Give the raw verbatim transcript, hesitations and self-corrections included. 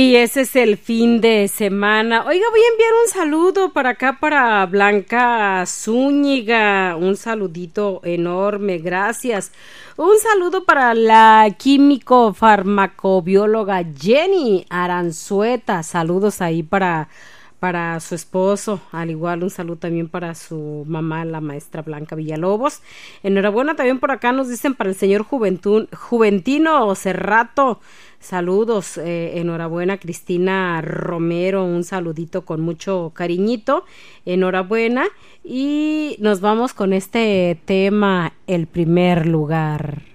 Y ese es el fin de semana. Oiga, voy a enviar un saludo para acá, para Blanca Zúñiga. Un saludito enorme, gracias. Un saludo para la químico farmacobióloga Jenny Aranzueta. Saludos ahí para, para su esposo. Al igual, un saludo también para su mamá, la maestra Blanca Villalobos. Enhorabuena también por acá nos dicen para el señor Juventud, Juventino Cerrato. Saludos, eh, enhorabuena Cristina Romero, un saludito con mucho cariñito, enhorabuena y nos vamos con este tema, el primer lugar.